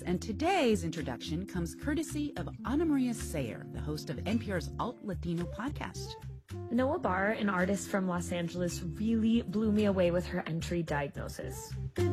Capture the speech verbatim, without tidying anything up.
Yes, and today's introduction comes courtesy of Ana Maria Sayer, the host of N P R's Alt Latino podcast. Noah Barr, an artist from Los Angeles, really blew me away with her entry diagnosis.